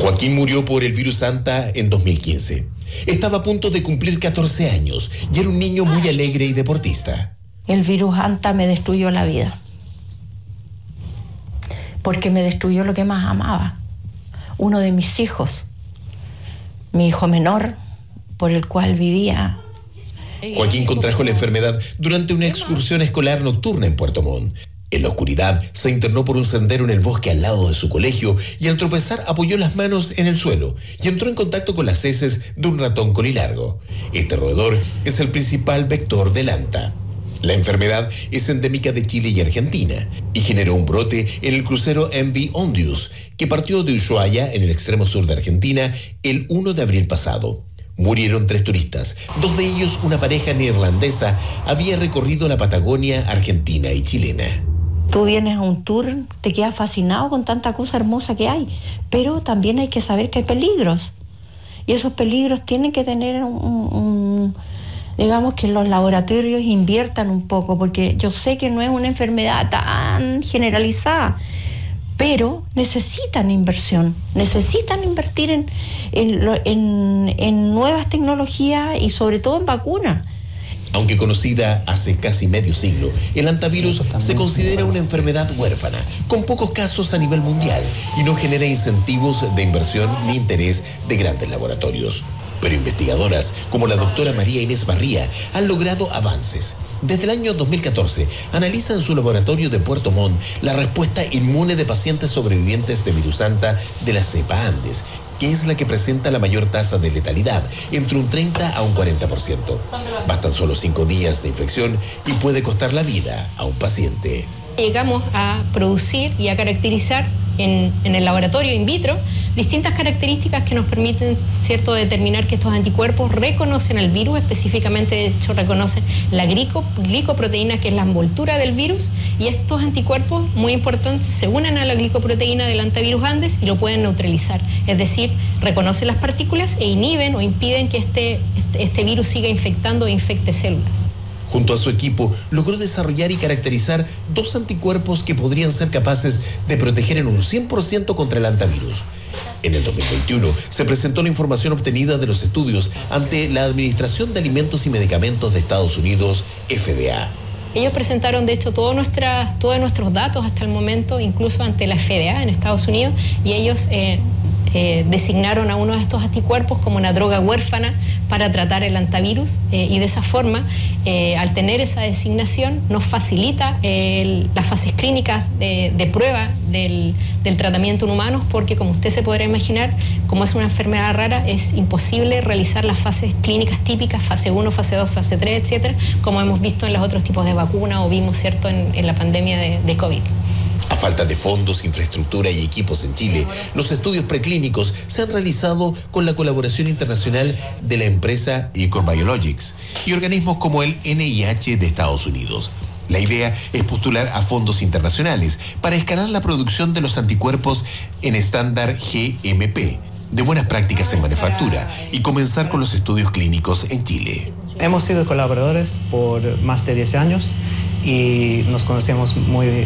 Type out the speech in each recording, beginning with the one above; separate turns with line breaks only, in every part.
Joaquín murió por el virus Anta en 2015. Estaba a punto de cumplir 14 años y era un niño muy alegre y deportista.
El virus Anta me destruyó la vida, porque me destruyó lo que más amaba, uno de mis hijos, mi hijo menor, por el cual vivía.
Joaquín contrajo la enfermedad durante una excursión escolar nocturna en Puerto Montt. En la oscuridad, se internó por un sendero en el bosque al lado de su colegio y al tropezar apoyó las manos en el suelo y entró en contacto con las heces de un ratón colilargo. Este roedor es el principal vector del Anta. La enfermedad es endémica de Chile y Argentina y generó un brote en el crucero MV Ondius, que partió de Ushuaia, en el extremo sur de Argentina, el 1 de abril pasado. Murieron 3 turistas, 2 de ellos una pareja neerlandesa, había recorrido la Patagonia argentina y chilena.
Tú vienes a un tour, te quedas fascinado con tanta cosa hermosa que hay, pero también hay que saber que hay peligros. Y esos peligros tienen que tener digamos que los laboratorios inviertan un poco, porque yo sé que no es una enfermedad tan generalizada, pero necesitan inversión, necesitan invertir en nuevas tecnologías y sobre todo en vacunas.
Aunque conocida hace casi medio siglo, el antivirus se considera una enfermedad huérfana, con pocos casos a nivel mundial, y no genera incentivos de inversión ni interés de grandes laboratorios. Pero investigadoras como la doctora María Inés Barría han logrado avances. Desde el año 2014 analizan en su laboratorio de Puerto Montt la respuesta inmune de pacientes sobrevivientes de virus Anta de la cepa Andes, que es la que presenta la mayor tasa de letalidad, entre un 30 a un 40%. Bastan solo 5 días de infección y puede costar la vida a un paciente.
Llegamos a producir y a caracterizar en el laboratorio in vitro distintas características que nos permiten, ¿cierto?, determinar que estos anticuerpos reconocen al virus, específicamente, de hecho, reconocen la glicoproteína, que es la envoltura del virus, y estos anticuerpos, muy importantes, se unen a la glicoproteína del antivirus Andes y lo pueden neutralizar, es decir, reconocen las partículas e inhiben o impiden que este virus siga infectando o infecte células.
Junto a su equipo, logró desarrollar y caracterizar 2 anticuerpos que podrían ser capaces de proteger en un 100% contra el antivirus. En el 2021 se presentó la información obtenida de los estudios ante la Administración de Alimentos y Medicamentos de Estados Unidos, FDA.
Ellos presentaron, de hecho, todos nuestros datos hasta el momento, incluso ante la FDA en Estados Unidos, y ellos designaron a uno de estos anticuerpos como una droga huérfana para tratar el antivirus, y de esa forma, al tener esa designación, nos facilita las fases clínicas de prueba del tratamiento en humanos, porque, como usted se podrá imaginar, como es una enfermedad rara, es imposible realizar las fases clínicas típicas, fase 1, fase 2, fase 3, etcétera, como hemos visto en los otros tipos de vacunas o vimos, ¿cierto?, en la pandemia de COVID.
A falta de fondos, infraestructura y equipos en Chile, los estudios preclínicos se han realizado con la colaboración internacional de la empresa Icor Biologics y organismos como el NIH de Estados Unidos. La idea es postular a fondos internacionales para escalar la producción de los anticuerpos en estándar GMP, de buenas prácticas en manufactura, y comenzar con los estudios clínicos en Chile.
Hemos sido colaboradores por más de 10 años y nos conocemos muy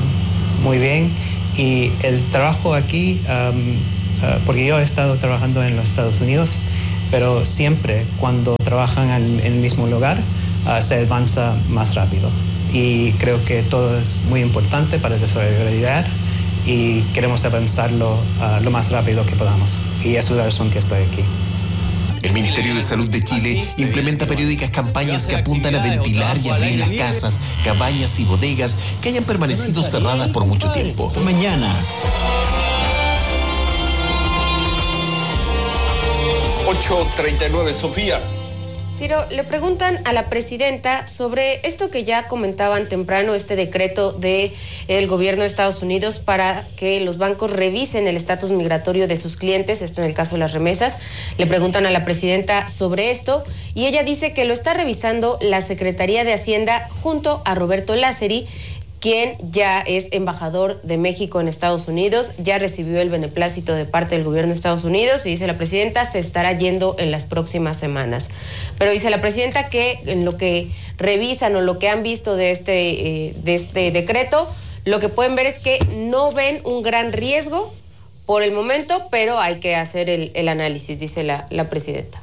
bien, y el trabajo aquí, porque yo he estado trabajando en los Estados Unidos, pero siempre cuando trabajan en el mismo lugar se avanza más rápido, y creo que todo es muy importante para desarrollar y queremos avanzarlo lo más rápido que podamos, y esa es la razón que estoy aquí.
El Ministerio de Salud de Chile implementa periódicas campañas que apuntan a ventilar y abrir las casas, cabañas y bodegas que hayan permanecido cerradas por mucho tiempo.
Mañana.
8:39, Sofía.
Ciro, le preguntan a la presidenta sobre esto que ya comentaban temprano, este decreto del gobierno de Estados Unidos para que los bancos revisen el estatus migratorio de sus clientes, esto en el caso de las remesas. Le preguntan a la presidenta sobre esto y ella dice que lo está revisando la Secretaría de Hacienda junto a Roberto Lázari, quien ya es embajador de México en Estados Unidos, ya recibió el beneplácito de parte del gobierno de Estados Unidos, y dice la presidenta se estará yendo en las próximas semanas. Pero dice la presidenta que en lo que revisan o lo que han visto de este decreto, lo que pueden ver es que no ven un gran riesgo por el momento, pero hay que hacer el análisis, dice la presidenta.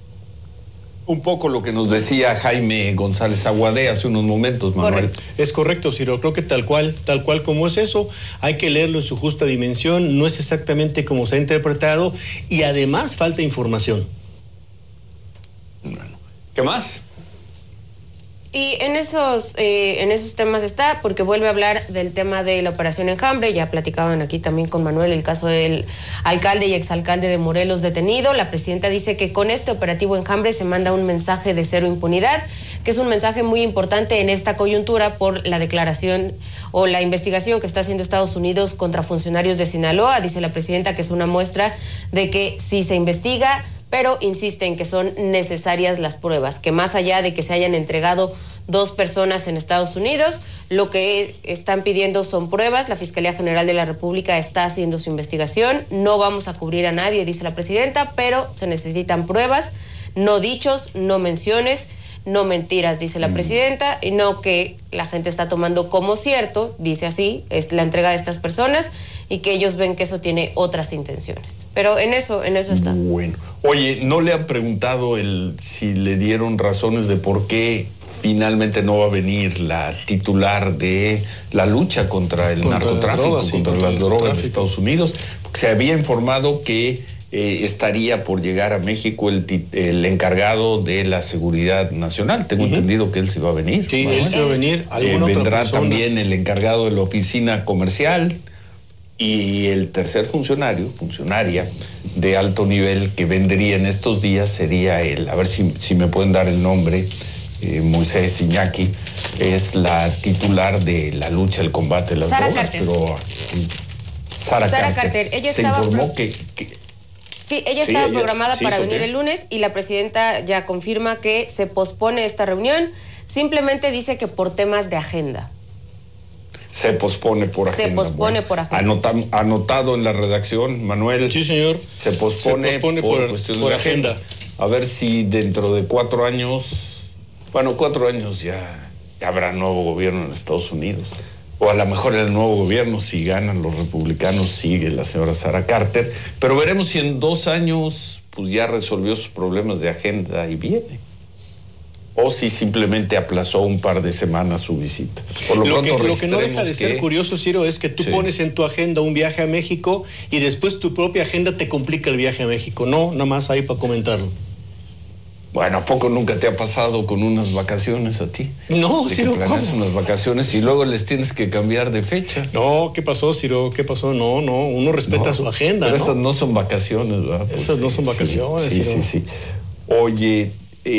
Un poco lo que nos decía Jaime González Aguadé hace unos momentos, Manuel.
Correcto. Es correcto, Ciro. Creo que tal cual como es eso, hay que leerlo en su justa dimensión. No es exactamente como se ha interpretado y además falta información.
Bueno, ¿qué más?
Y en esos temas está, porque vuelve a hablar del tema de la Operación Enjambre. Ya platicaban aquí también con Manuel el caso del alcalde y exalcalde de Morelos detenido. La presidenta dice que con este operativo Enjambre se manda un mensaje de cero impunidad, que es un mensaje muy importante en esta coyuntura por la declaración o la investigación que está haciendo Estados Unidos contra funcionarios de Sinaloa. Dice la presidenta que es una muestra de que sí se investiga, pero insiste en que son necesarias las pruebas, que más allá de que se hayan entregado 2 personas en Estados Unidos, lo que están pidiendo son pruebas. La Fiscalía General de la República está haciendo su investigación. No vamos a cubrir a nadie, dice la presidenta, pero se necesitan pruebas, no dichos, no menciones, no mentiras, dice la presidenta, y no que la gente está tomando como cierto, dice así, es la entrega de estas personas, y que ellos ven que eso tiene otras intenciones. Pero en eso está.
Bueno, oye, ¿no le han preguntado si le dieron razones de por qué finalmente no va a venir la titular de la lucha contra el narcotráfico, contra las drogas de Estados Unidos? Porque se había informado que estaría por llegar a México el encargado de la seguridad nacional. Tengo entendido que él se va a venir.
Sí, él se va a venir.
Vendrá también el encargado de la oficina comercial. Y el tercer funcionaria de alto nivel que vendría en estos días sería a ver si me pueden dar el nombre, Moisés Iñaki, es la titular de la lucha, el combate de las
Sara
drogas,
Carter.
pero Sara Carter.
Ella
se
estaba
informó
ella estaba programada para venir el lunes y la presidenta ya confirma que se pospone esta reunión, simplemente dice que por temas de agenda.
Se pospone por agenda.
Se pospone por agenda.
Anotado en la redacción, Manuel.
Sí, señor.
Se pospone por cuestiones de agenda. A ver si dentro de 4 años, 4 años ya habrá nuevo gobierno en Estados Unidos. O a lo mejor el nuevo gobierno, si ganan los republicanos, sigue la señora Sara Carter. Pero veremos si en 2 años pues ya resolvió sus problemas de agenda y viene. O si simplemente aplazó un par de semanas su visita. Por lo
que no deja de ser curioso, Ciro, es que tú pones en tu agenda un viaje a México y después tu propia agenda te complica el viaje a México. No, nada más ahí para comentarlo.
Bueno, ¿a poco nunca te ha pasado con unas vacaciones a ti?
No, Ciro,
¿cómo? Planeas unas vacaciones y luego les tienes que cambiar de fecha.
No, ¿qué pasó, Ciro? ¿Qué pasó? No, uno respeta su agenda,
pero estas no son vacaciones, ¿verdad? Pues
estas no son vacaciones, Ciro.
Sí. Oye,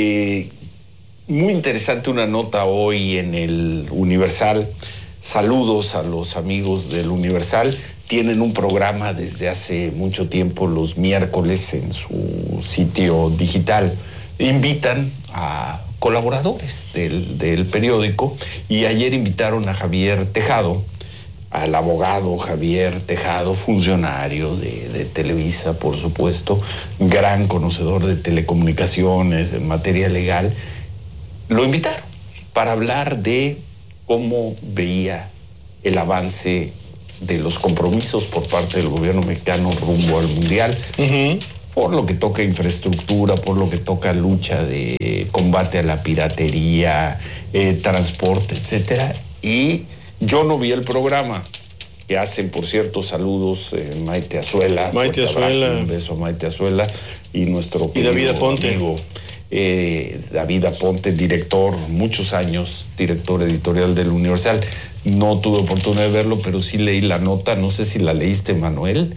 muy interesante una nota hoy en el Universal. Saludos a los amigos del Universal. Tienen un programa desde hace mucho tiempo los miércoles en su sitio digital. Invitan a colaboradores del periódico y ayer invitaron a Javier Tejado, al abogado Javier Tejado, funcionario de Televisa, por supuesto, gran conocedor de telecomunicaciones, en materia legal. Lo invitaron para hablar de cómo veía el avance de los compromisos por parte del gobierno mexicano rumbo al Mundial, por lo que toca infraestructura, por lo que toca lucha de combate a la piratería, transporte, etcétera. Y yo no vi el programa que hacen, por cierto, saludos Maite Azuela. Un beso a Maite Azuela y nuestro
David Aponte.
Amigo David Aponte, director, muchos años, director editorial del Universal. No tuve oportunidad de verlo, pero sí leí la nota, no sé si la leíste, Manuel.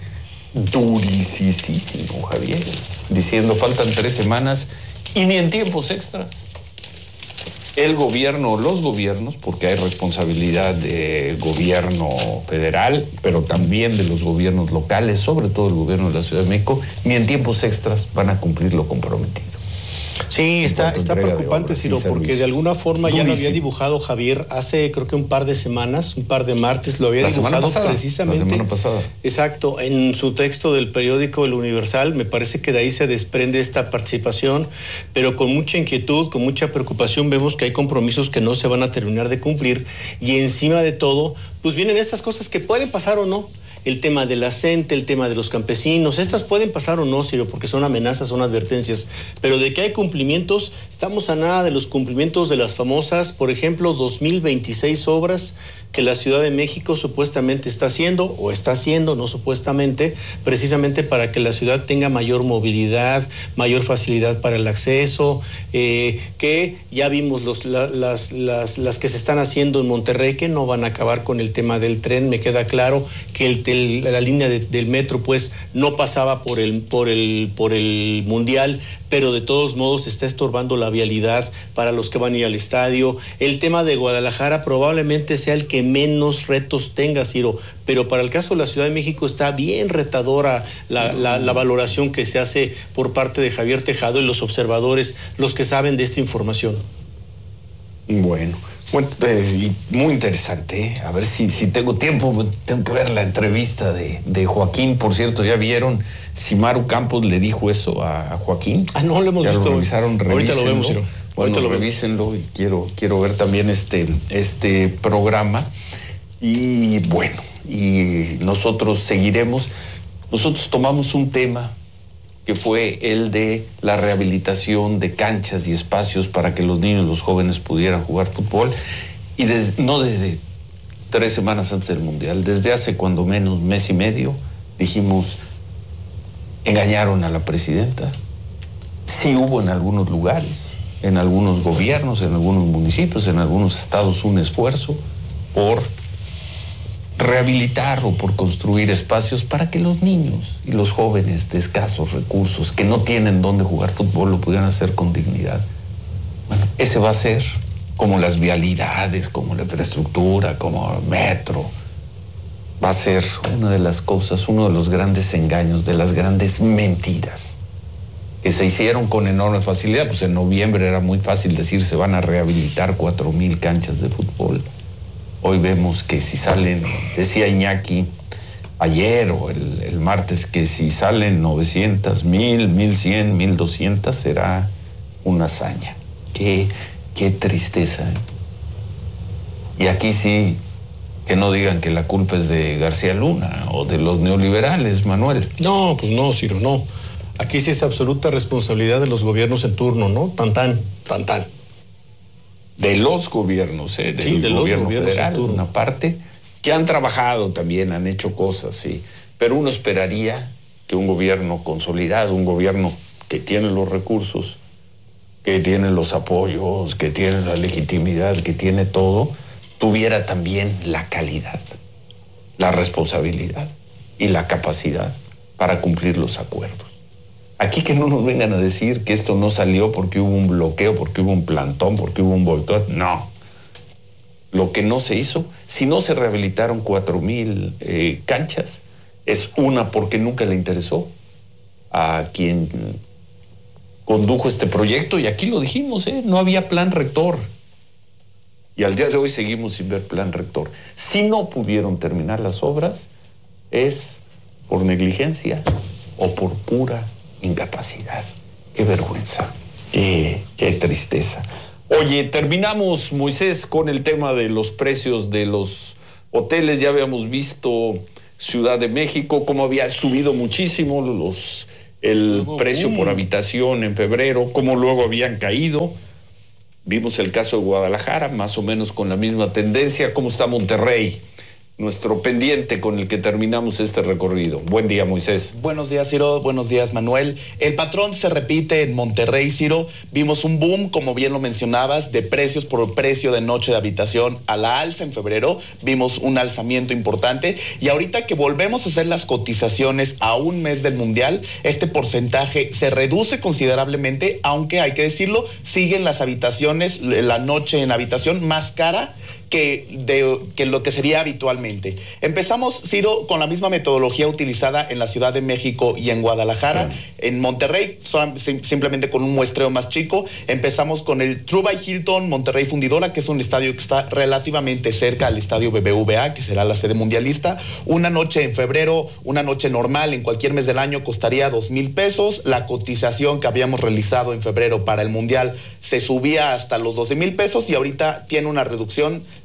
Durísimo, Javier, diciendo faltan 3 semanas y ni en tiempos extras. El gobierno, los gobiernos, porque hay responsabilidad de gobierno federal, pero también de los gobiernos locales, sobre todo el gobierno de la Ciudad de México, ni en tiempos extras van a cumplir lo comprometido.
Sí, está preocupante, Ciro, porque de alguna forma ya lo había dibujado Javier hace, creo que un par de semanas, un par de martes, lo había dibujado precisamente.
La semana pasada.
Exacto, en su texto del periódico El Universal, me parece que de ahí se desprende esta participación, pero con mucha inquietud, con mucha preocupación, vemos que hay compromisos que no se van a terminar de cumplir y encima de todo, pues vienen estas cosas que pueden pasar o no. el tema de la CENTE, el tema de los campesinos. Estas pueden pasar o no, Ciro, porque son amenazas, son advertencias, pero de que hay cumplimientos, estamos a nada de los cumplimientos de las famosas, por ejemplo, 2026 obras que la Ciudad de México supuestamente está haciendo, no supuestamente, precisamente para que la ciudad tenga mayor movilidad, mayor facilidad para el acceso, que ya vimos las que se están haciendo en Monterrey, que no van a acabar con el tema del tren. Me queda claro que la línea del metro pues no pasaba por el Mundial, pero de todos modos está estorbando la vialidad para los que van a ir al estadio. El tema de Guadalajara probablemente sea el que menos retos tenga, Ciro, pero para el caso de la Ciudad de México está bien retadora la valoración que se hace por parte de Javier Tejado y los observadores, los que saben de esta información.
Bueno, muy interesante, ¿eh? A ver si tengo tiempo, tengo que ver la entrevista de Joaquín. Por cierto, ¿ya vieron si Maru Campos le dijo eso a Joaquín?
No lo hemos visto.
Lo revisaron,
ahorita lo vemos, Ciro.
Bueno, revísenlo y quiero ver también este programa. Y bueno, y nosotros seguiremos. Nosotros tomamos un tema que fue el de la rehabilitación de canchas y espacios para que los niños y los jóvenes pudieran jugar fútbol, y no desde 3 semanas antes del Mundial, desde hace cuando menos mes y medio, dijimos, engañaron a la presidenta. Sí hubo en algunos lugares, en algunos gobiernos, en algunos municipios, en algunos estados, un esfuerzo por rehabilitar o por construir espacios para que los niños y los jóvenes de escasos recursos, que no tienen dónde jugar fútbol, lo pudieran hacer con dignidad. Bueno, ese va a ser, como las vialidades, como la infraestructura, como el metro, va a ser una de las cosas, uno de los grandes engaños, de las grandes mentiras que se hicieron con enorme facilidad. Pues en noviembre era muy fácil decir se van a rehabilitar 4,000 canchas de fútbol. Hoy vemos que si salen, decía Iñaki ayer o el martes, que si salen 900, 1,000, 1,100, 1,200 será una hazaña. Qué tristeza, ¿eh? Y aquí sí, que no digan que la culpa es de García Luna o de los neoliberales, Manuel.
No, pues no, Ciro, no. Aquí sí es absoluta responsabilidad de los gobiernos en turno, ¿no? Tan.
De los gobiernos, del gobierno federal, una parte, que han trabajado también, han hecho cosas, sí. Pero uno esperaría que un gobierno consolidado, un gobierno que tiene los recursos, que tiene los apoyos, que tiene la legitimidad, que tiene todo, tuviera también la calidad, la responsabilidad y la capacidad para cumplir los acuerdos. Aquí que no nos vengan a decir que esto no salió porque hubo un bloqueo, porque hubo un plantón, porque hubo un boicot. No. Lo que no se hizo, si no se rehabilitaron 4,000 canchas, es una porque nunca le interesó a quien condujo este proyecto, y aquí lo dijimos, no había plan rector. Y al día de hoy seguimos sin ver plan rector. Si no pudieron terminar las obras, es por negligencia o por pura incapacidad. Qué vergüenza, qué tristeza. Oye, terminamos, Moisés, con el tema de los precios de los hoteles. Ya habíamos visto Ciudad de México, cómo había subido muchísimo el precio por habitación en febrero, cómo luego habían caído. Vimos el caso de Guadalajara, más o menos con la misma tendencia. ¿Cómo está Monterrey? Nuestro pendiente con el que terminamos este recorrido. Buen día, Moisés.
Buenos días, Ciro. Buenos días, Manuel. El patrón se repite en Monterrey, Ciro. Vimos un boom, como bien lo mencionabas, de precios por precio de noche de habitación a la alza en febrero. Vimos un alzamiento importante. Y ahorita que volvemos a hacer las cotizaciones a un mes del Mundial, este porcentaje se reduce considerablemente, aunque hay que decirlo, siguen las habitaciones, la noche en habitación más cara que lo que sería habitualmente. Empezamos, Ciro, con la misma metodología utilizada en la Ciudad de México y en Guadalajara. En Monterrey, simplemente con un muestreo más chico, empezamos con el True by Hilton Monterrey Fundidora, que es un estadio que está relativamente cerca al estadio BBVA, que será la sede mundialista. Una noche en febrero, una noche normal en cualquier mes del año costaría 2,000 pesos. La cotización que habíamos realizado en febrero para el Mundial se subía hasta los 12,000 pesos y ahorita tiene una reducción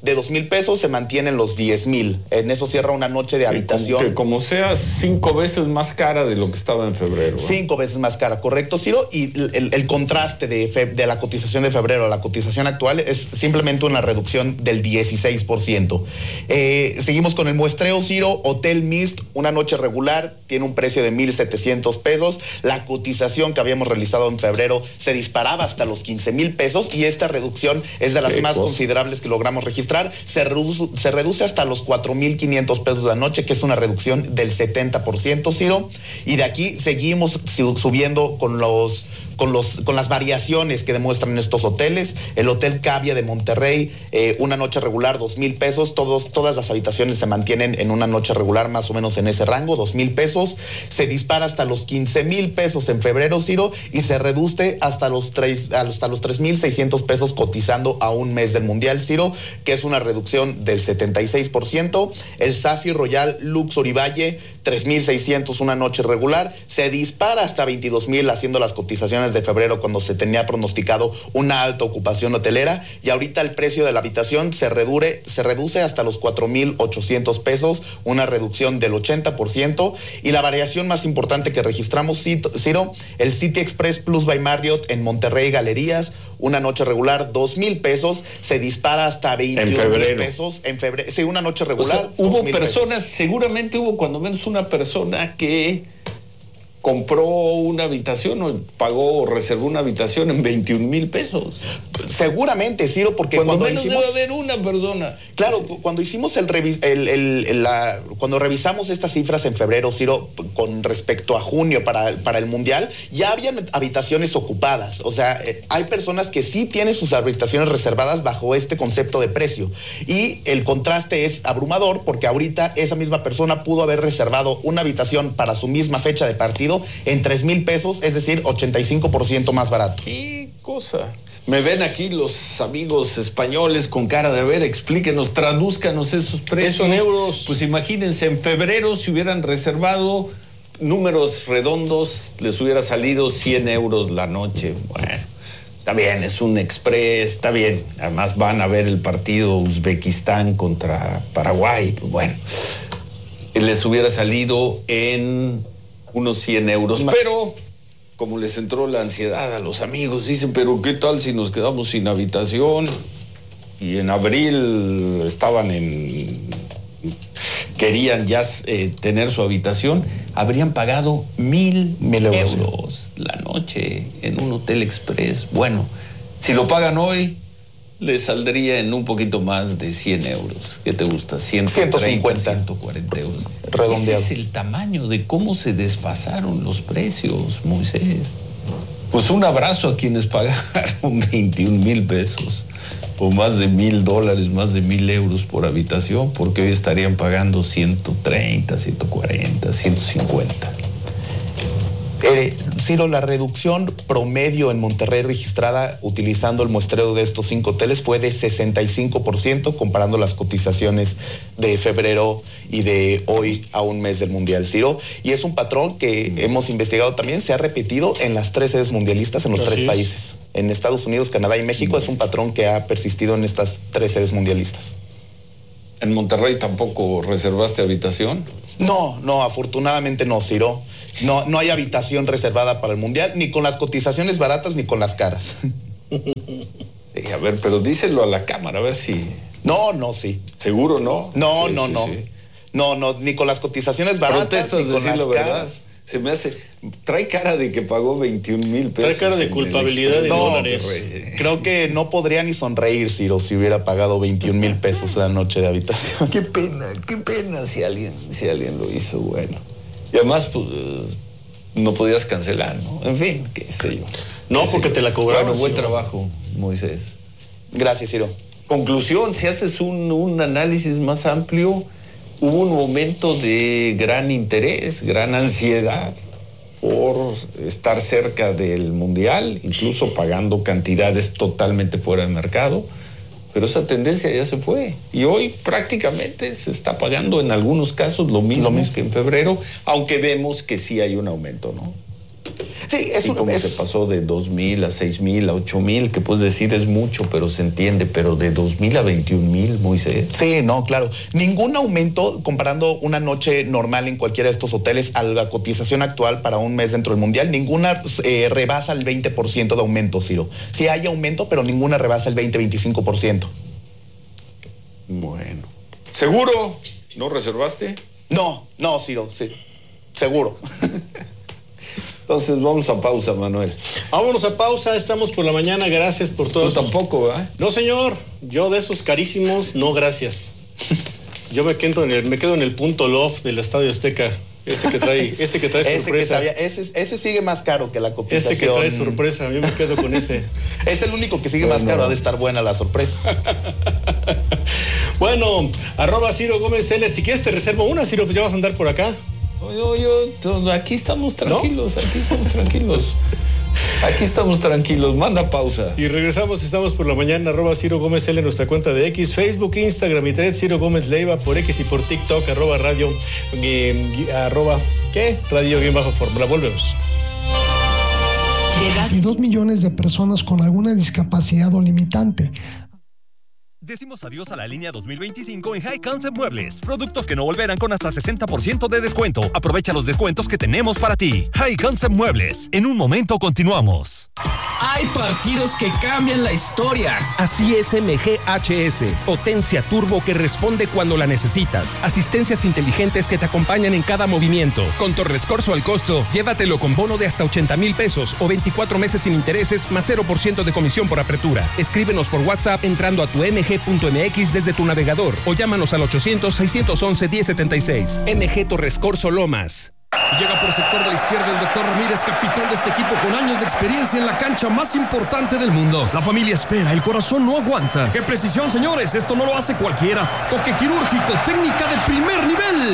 de 2,000 pesos se mantienen los 10,000. En eso cierra una noche de habitación.
Que como sea 5 veces más cara de lo que estaba en febrero.
5 veces más cara, correcto, Ciro. Y el contraste de la cotización de febrero a la cotización actual es simplemente una reducción del 16%. Seguimos con el muestreo, Ciro. Hotel Mist, una noche regular, tiene un precio de 1,700 pesos. La cotización que habíamos realizado en febrero se disparaba hasta los 15,000 pesos y esta reducción es de las más considerables que logramos registrar. Se reduce hasta los 4,500 pesos la noche, que es una reducción del 70%, Ciro. Y de aquí seguimos subiendo con las variaciones que demuestran estos hoteles. El Hotel Cavia de Monterrey, una noche regular, 2,000 pesos. Todas las habitaciones se mantienen en una noche regular más o menos en ese rango, 2,000 pesos. Se dispara hasta los 15,000 pesos en febrero, Ciro, y se reduce hasta los 3,600 pesos cotizando a un mes del Mundial, Ciro, que es una reducción del 76%. El Safi Royal Luxury Valle, 3,600 una noche regular, se dispara hasta 22,000 haciendo las cotizaciones de febrero cuando se tenía pronosticado una alta ocupación hotelera, y ahorita el precio de la habitación se reduce hasta los 4,800 pesos, una reducción del 80%. Y la variación más importante que registramos, Ciro, el City Express Plus by Marriott en Monterrey Galerías, una noche regular, 2,000 pesos, se dispara hasta 21,000 pesos en febrero. Sí, una noche regular.
O sea, hubo personas, seguramente hubo cuando menos una persona que compró una habitación o pagó o reservó una habitación en 21,000 pesos.
Seguramente, Ciro, porque cuando
menos
hicimos,
debe haber una persona.
Claro, sí. Cuando hicimos cuando revisamos estas cifras en febrero, Ciro, con respecto a junio para el Mundial, ya habían habitaciones ocupadas. O sea, hay personas que sí tienen sus habitaciones reservadas bajo este concepto de precio. Y el contraste es abrumador porque ahorita esa misma persona pudo haber reservado una habitación para su misma fecha de partido en 3,000 pesos, es decir, 85% más barato.
¿Qué cosa? Me ven aquí los amigos españoles con cara de ver, explíquenos, tradúzcanos esos precios.
Son euros.
Pues imagínense, en febrero si hubieran reservado números redondos, les hubiera salido 100 euros la noche. Bueno, está bien, es un express, está bien. Además van a ver el partido Uzbekistán contra Paraguay. Pues bueno, les hubiera salido en unos 100 euros, pero como les entró la ansiedad a los amigos, dicen, pero ¿qué tal si nos quedamos sin habitación? Y en abril querían ya tener su habitación, habrían pagado 1,000 euros la noche en un Hotel Express. Bueno, si lo pagan hoy, les saldría en un poquito más de 100 euros. ¿Qué te gusta? 150, 140 euros.
Redondeado.
Ese es el tamaño de cómo se desfasaron los precios, Moisés. Pues un abrazo a quienes pagaron 21,000 pesos o más de $1,000, más de 1,000 euros por habitación, porque hoy estarían pagando 130, 140, 150.
Ciro, la reducción promedio en Monterrey registrada utilizando el muestreo de estos 5 hoteles fue de 65%, comparando las cotizaciones de febrero y de hoy a un mes del Mundial, Ciro. Y es un patrón que hemos investigado también, se ha repetido en las 3 sedes mundialistas en los 3 países. En Estados Unidos, Canadá y México es un patrón que ha persistido en estas 3 sedes mundialistas.
¿En Monterrey tampoco reservaste habitación?
No, afortunadamente no, Ciro. No hay habitación reservada para el Mundial, ni con las cotizaciones baratas ni con las caras.
Sí, a ver, pero díselo a la cámara, a ver si...
Sí.
¿Seguro no?
No.
Sí.
No, ni con las cotizaciones baratas
¿Protestas
ni con
decir
las
la
caras.
verdad? Se me hace... Trae cara de que pagó 21,000 pesos.
Trae cara de culpabilidad de dólares.
Creo que no podría ni sonreír, Ciro, si hubiera pagado 21,000 pesos la noche de habitación.
Qué pena si alguien lo hizo, bueno. Y además, pues, no podías cancelar, ¿no? En fin, qué sé yo.
No, porque te la cobraron.
Bueno, buen trabajo, Moisés.
Gracias, Ciro.
Conclusión, si haces un análisis más amplio, hubo un momento de gran interés, gran ansiedad por estar cerca del Mundial, incluso pagando cantidades totalmente fuera de mercado, pero esa tendencia ya se fue y hoy prácticamente se está pagando en algunos casos lo mismo que en febrero, aunque vemos que sí hay un aumento, ¿no?
Sí,
y como se pasó de 2,000 a 6,000 a 8,000, que puedes decir es mucho, pero se entiende, pero de 2,000 a 21,000, Moisés.
Sí, no, claro. Ningún aumento comparando una noche normal en cualquiera de estos hoteles a la cotización actual para un mes dentro del Mundial, ninguna rebasa el 20% de aumento, Ciro. Sí hay aumento, pero ninguna rebasa el 20-25%.
Bueno. ¿Seguro? ¿No reservaste?
No, Ciro, sí. Seguro.
Entonces vamos a pausa, Manuel.
Vámonos a pausa, estamos por la mañana, gracias por todo.
Tú tampoco, ¿verdad?
No, señor, yo de esos carísimos, no, gracias. Yo me quedo en el punto Love del Estadio Azteca. Ese que trae sorpresa.
Ese sigue más caro que la cotización.
Ese que trae sorpresa, yo me quedo con ese.
Es el único que sigue más caro, ha de estar buena la sorpresa.
Bueno, @Ciro Gómez L. Si quieres te reservo una, Ciro, pues ya vas a andar por acá.
Aquí estamos tranquilos, ¿no? Aquí estamos tranquilos, manda pausa.
Y regresamos, estamos por la mañana, @Ciro Gómez L, nuestra cuenta de X, Facebook, Instagram y Thread, Ciro Gómez Leiva, por X y por TikTok, @radio, radio_fórmula. Volvemos.
2 millones de personas con alguna discapacidad o limitante.
Decimos adiós a la línea 2025 en High Concept Muebles. Productos que no volverán con hasta 60% de descuento. Aprovecha los descuentos que tenemos para ti. High Concept Muebles. En un momento continuamos.
Hay partidos que cambian la historia.
Así es MGHS. Potencia turbo que responde cuando la necesitas. Asistencias inteligentes que te acompañan en cada movimiento. Con Torres Corso al costo, llévatelo con bono de hasta 80,000 pesos o 24 meses sin intereses más 0% de comisión por apertura. Escríbenos por WhatsApp entrando a tu mg.mx desde tu navegador o llámanos al 800-611-1076. MG Torres Corso Lomas.
Llega por sector de la izquierda el doctor Ramírez, capitán de este equipo con años de experiencia en la cancha más importante del mundo. La familia espera, el corazón no aguanta. ¡Qué precisión, señores! Esto no lo hace cualquiera. Toque quirúrgico, técnica de primer nivel.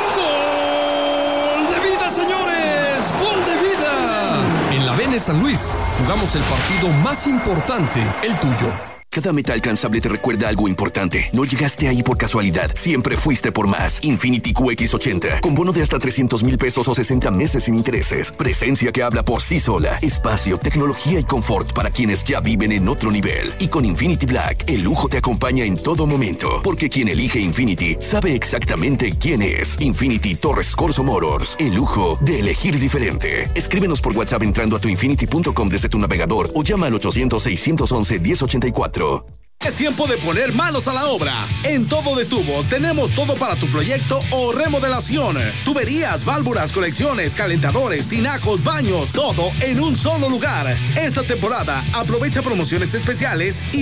¡Gol de vida, señores! ¡Gol de vida! En la Vene San Luis jugamos el partido más importante, el tuyo.
Cada meta alcanzable te recuerda algo importante. No llegaste ahí por casualidad. Siempre fuiste por más. Infiniti QX80. Con bono de hasta 300,000 pesos o 60 meses sin intereses. Presencia que habla por sí sola. Espacio, tecnología y confort para quienes ya viven en otro nivel. Y con Infiniti Black, el lujo te acompaña en todo momento. Porque quien elige Infiniti sabe exactamente quién es. Infiniti Torres Corso Motors. El lujo de elegir diferente. Escríbenos por WhatsApp entrando a tuinfinity.com desde tu navegador o llama al 800-611-1084.
Es tiempo de poner manos a la obra. En Todo de Tubos tenemos todo para tu proyecto o remodelación. Tuberías, válvulas, conexiones, calentadores, tinacos, baños, todo en un solo lugar. Esta temporada aprovecha promociones especiales y